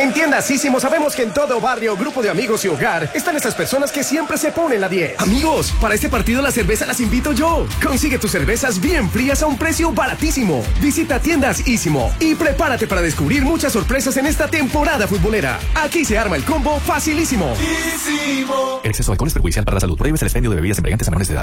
En Tiendas Ísimo sabemos que en todo barrio, grupo de amigos y hogar están estas personas que siempre se ponen la 10. Amigos, para este partido la cerveza las invito yo. Consigue tus cervezas bien frías a un precio baratísimo. Visita Tiendas Ísimo y prepárate para descubrir muchas sorpresas en esta temporada futbolera. Aquí se arma el combo facilísimo. El exceso de alcohol es perjudicial para la salud. Prohíbes el expendio de bebidas embriagantes a menores de edad.